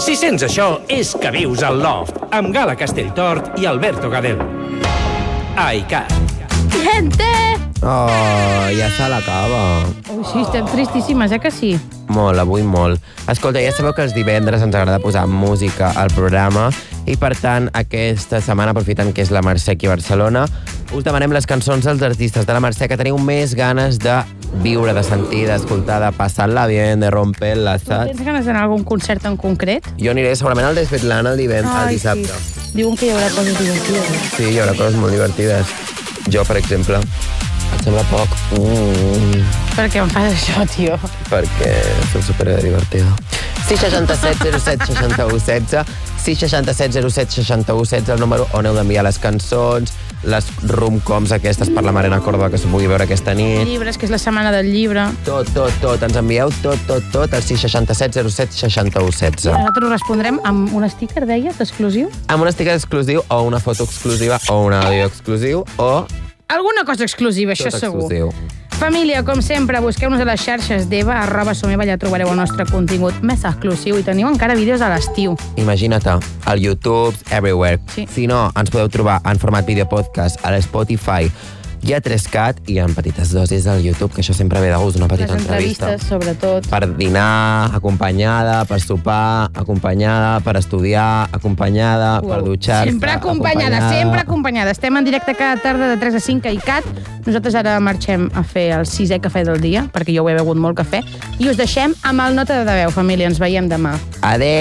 Si sents això, és que vius al Loft, amb Gala Castelltort i Alberto Gadel. ICAT. Gente! Oh, ja se l'acaba. Sí, estem tristíssimes, que sí? Molt, avui molt. Escolta, ja sabeu que els divendres ens agrada posar música al programa i, per tant, aquesta setmana, aprofitant que és la Mercè aquí a Barcelona, us demanem les cançons dels artistes de la Mercè que teniu més ganes de viure, de sentir, d'escoltar, de passar-la bien, de romper-la, saps? Tens ganes d'anar a algun concert en concret? Jo aniré segurament al de Svetlana el dissabte. Sí. Diuen que hi haurà coses divertides. Sí, hi haurà coses molt divertides. Jo, per exemple, et sembla poc? Per què em fas això, tio? Perquè soc superdivertida. 667 07 61 16 667 07 61 16 el número on heu d'enviar les cançons, les romcoms aquestes per la Marina Córdoba que s'ho pugui veure aquesta nit. Llibres, que és la setmana del llibre. Tot. Ens envieu tot al 667 07 61 16. Nosaltres respondrem amb un sticker, deies, exclusiu? Amb un sticker exclusiu o una foto exclusiva o un àudio exclusiu o Alguna cosa exclusiva, això tot segur. exclusiu. Família, com sempre, busqueu-nos a les xarxes d'Eva, @someva, allà trobareu el nostre contingut més exclusiu i teniu encara vídeos a l'estiu. Imagina't, al YouTube, everywhere. Sí. Si no, ens podeu trobar en format vídeo podcast a l'Spotify i a 3CAT i en petites dosis al YouTube, que això sempre ve de gust, una petita Les entrevistes, sobretot. Per dinar, acompanyada, per sopar, acompanyada, per estudiar, acompanyada, per dutxar-se. Sempre acompanyada. Estem en directe cada tarda de 3 a 5 a ICAT. Nosaltres ara marxem a fer el 6è cafè del dia, perquè jo ho he begut molt cafè, i us deixem amb el Nota de Veu, família. Ens veiem demà. Adéu!